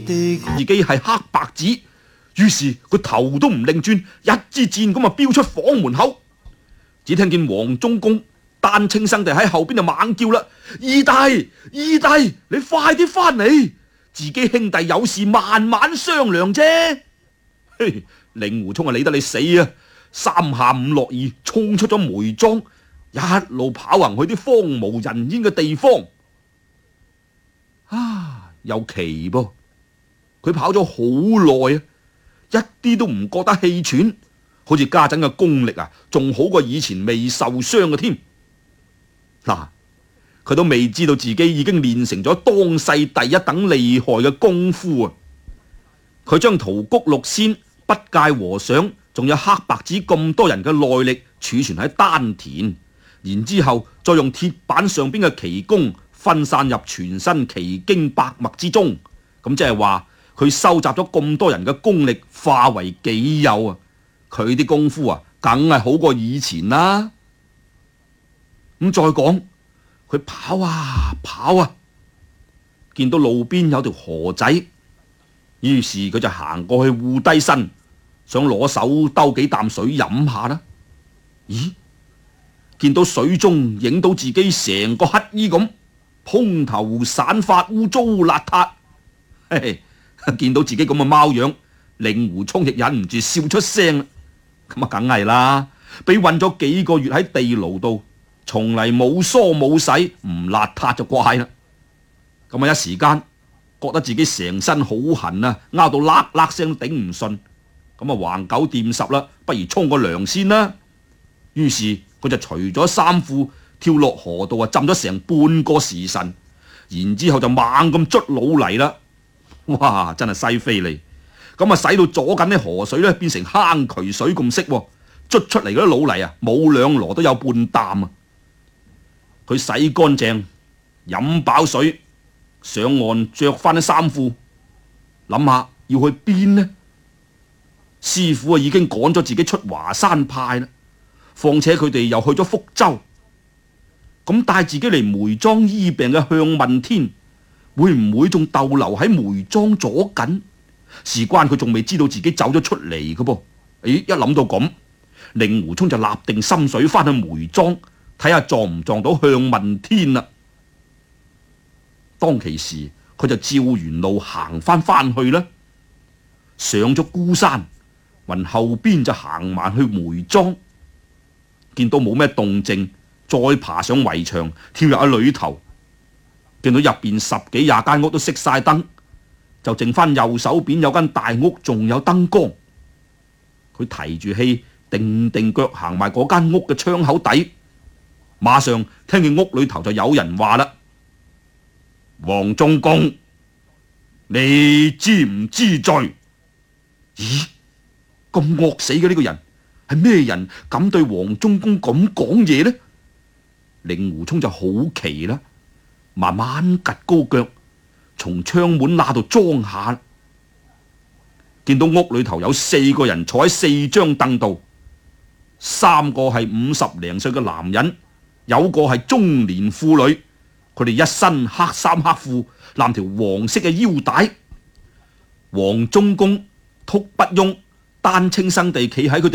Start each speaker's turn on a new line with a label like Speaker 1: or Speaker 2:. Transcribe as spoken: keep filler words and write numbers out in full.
Speaker 1: 自己係黑白子，於是佢頭都唔擰轉，一支箭咁啊飆出房門口。只聽見黃忠公丹青生地喺後邊就猛叫啦：二弟，二弟，你快啲翻嚟，自己兄弟有事慢慢商量啫。嘿，令狐沖啊理得你死啊！三下五落二，衝出咗梅莊，一路跑行去啲荒無人煙嘅地方。啊，有奇噃！佢跑咗好耐啊，一啲都唔覺得氣喘，好似家陣嘅功力啊，仲好過以前未受傷嘅添。嗱，佢都未知道自己已經練成咗當世第一等厲害嘅功夫啊！佢將桃谷六仙、不戒和尚仲有黑白子咁多人嘅內力儲存喺丹田，然之後再用鐵板上邊嘅奇功分散入全身奇經百脈之中，咁即係話佢收集咗咁多人嘅功力化為己有啊！佢啲功夫啊，梗係好過以前啦。咁再講，佢跑啊跑啊，見到路邊有條河仔，於是佢就行過去護低身，想攞手兜幾啖水飲下啦。咦？見到水中影到自己成個乞衣咁，蓬頭散髮，污糟邋遢。嘿嘿，見到自己咁嘅貓樣，令狐沖亦忍唔住笑出聲啦。咁啊，梗係啦，俾韞咗幾個月喺地牢度，從嚟冇梳冇洗，唔邋遢就怪啦。咁啊，一時間覺得自己成身好痕啊，拗到喇喇聲頂唔順。咁啊，橫九掂十啦，不如沖個涼先啦。於是佢就除咗衫褲，跳落河度啊，浸咗成半個時辰，然之後就猛咁捽老泥啦。哇，真係西非利！咁啊，使到左近啲河水咧變成坑渠水咁色，捽出嚟嗰啲老泥啊，冇兩籮都有半擔啊！佢洗乾淨，飲飽水，上岸着翻啲衫褲，諗下要去邊呢？師傅啊已經趕咗自己出華山派啦，況且佢哋又去咗福州，咁帶自己嚟梅莊醫病嘅向問天，會唔會仲逗留喺梅莊左近？事關佢仲未知道自己走咗出嚟嘅噃。咦，一諗到咁，令狐沖就立定心水翻去梅莊睇下撞唔撞到向問天啦。當其時佢就照原路行翻翻去啦，上咗孤山，雲後邊就行埋去梅莊，見到冇咩動靜，再爬上圍牆跳入喺裏頭，見到入邊十幾廿間屋都熄晒燈，就剩翻右手邊有間大屋仲有燈光。佢提住氣定定腳行埋嗰間屋嘅窗口底，馬上聽見屋裏頭就有人話啦：黃忠公，你知唔知罪？咦，咁惡死嘅呢個人係咩人敢對黃忠公咁講嘢呢？令狐沖就好奇啦，慢慢趷高腳從窗門罅度裝下，見到屋裏頭有四個人坐喺四張凳度，三個係五十零歲嘅男人，有個係中年婦女，佢哋一身黑衫黑褲，攬條黃色嘅腰帶。黃忠公、禿不雍、丹青生地企喺佢哋